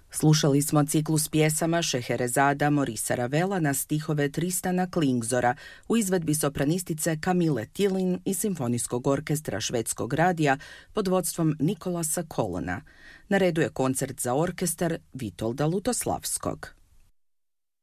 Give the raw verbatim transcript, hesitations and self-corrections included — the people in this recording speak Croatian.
Slušali smo ciklus pjesama Šeherezada Morisa Ravela na stihove Tristana Klingzora u izvedbi sopranistice Kamile Tilin i Simfonijskog orkestra Švedskog radija pod vodstvom Nikolasa Kolona. Na redu je koncert za orkestar Vitolda Lutoslavskog.